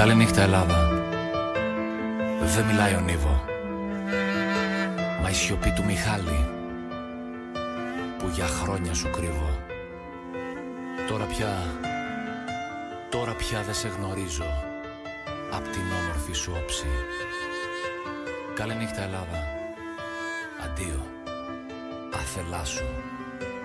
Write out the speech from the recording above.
Καληνύχτα Ελλάδα. Δεν μιλάει ο Νίβο, μα η σιωπή του Μιχάλη που για χρόνια σου κρύβω. Τώρα πια δεν σε γνωρίζω απ' την όμορφη σου όψη. Καληνύχτα Ελλάδα. Αντίο, άθελά σου.